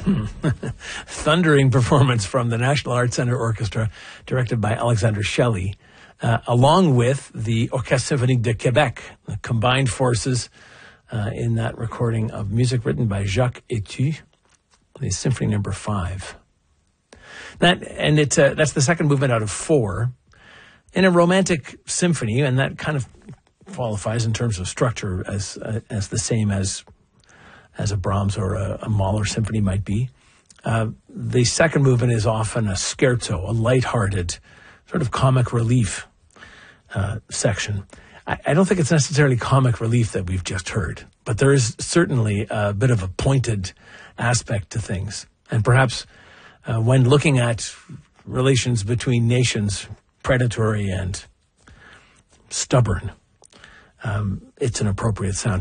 thundering performance from the National Arts Centre Orchestra, directed by Alexandre Shelley, along with the Orchestre Symphonique de Québec, the combined forces in that recording of music written by Jacques Etu, the Symphony Number 5. That's the second movement out of 4 in a romantic symphony, and that kind of qualifies in terms of structure as the same as a Brahms or a Mahler symphony might be. The second movement is often a scherzo, a lighthearted, sort of comic relief section. I don't think it's necessarily comic relief that we've just heard, but there is certainly a bit of a pointed aspect to things. And perhaps when looking at relations between nations, predatory and stubborn, it's an appropriate sound.